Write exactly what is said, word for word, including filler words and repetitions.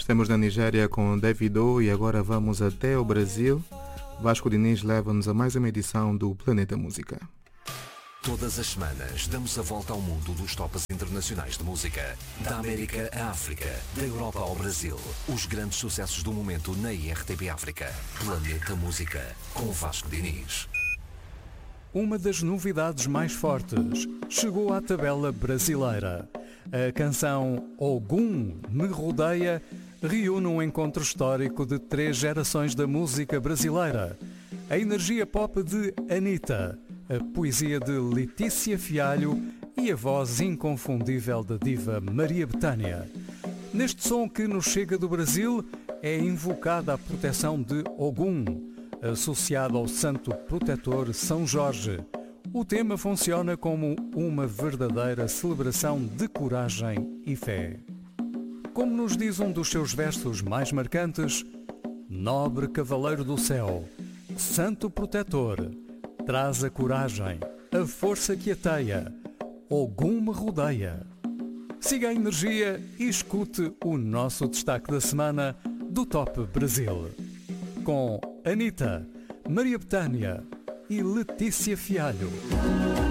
Estivemos na Nigéria com Davido e agora vamos até o Brasil. Vasco Diniz leva-nos a mais uma edição do Planeta Música. Todas as semanas damos a volta ao mundo dos tops internacionais de música. Da América à África, da Europa ao Brasil. Os grandes sucessos do momento na I R T P África. Planeta Música, com Vasco Diniz. Uma das novidades mais fortes chegou à tabela brasileira. A canção Ogum Me Rodeia reúne um encontro histórico de três gerações da música brasileira. A energia pop de Anitta, a poesia de Letícia Fialho e a voz inconfundível da diva Maria Bethânia. Neste som que nos chega do Brasil é invocada a proteção de Ogum, associado ao santo protetor São Jorge. O tema funciona como uma verdadeira celebração de coragem e fé. Como nos diz um dos seus versos mais marcantes, nobre cavaleiro do céu, santo protetor, traz a coragem, a força que ateia, Ogum me rodeia. Siga a energia e escute o nosso destaque da semana do Top Brasil. Com Anitta, Maria Bethânia e Letícia Fialho.